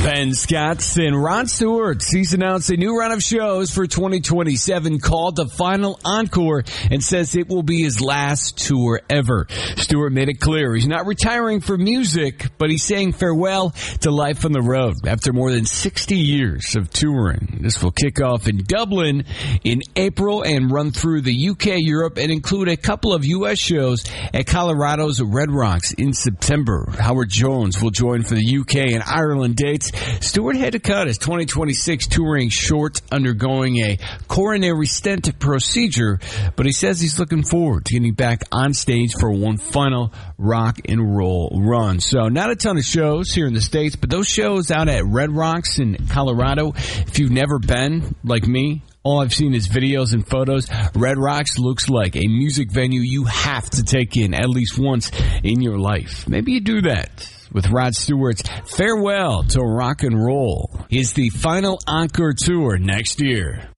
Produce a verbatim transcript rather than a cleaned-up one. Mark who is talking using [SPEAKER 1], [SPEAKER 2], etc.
[SPEAKER 1] Ben Scott and Rod Stewart. He's announced a new run of shows for twenty twenty-seven called the Final Encore and says it will be his last tour ever. Stewart made it clear he's not retiring from music, but he's saying farewell to life on the road after more than sixty years of touring. This will kick off in Dublin in April and run through the U K, Europe, and include a couple of U S shows at Colorado's Red Rocks in September. Howard Jones will join for the U K and Ireland dates. Stewart had to cut his twenty twenty-six touring short, undergoing a coronary stent procedure, but he says he's looking forward to getting back on stage for one final rock and roll run. So not a ton of shows here in the States, but those shows out at Red Rocks in Colorado, if you've never been, like me, all I've seen is videos and photos. Red Rocks looks like a music venue you have to take in at least once in your life. Maybe you do that with Rod Stewart's Farewell to Rock and Roll. Is the Final Encore Tour next year.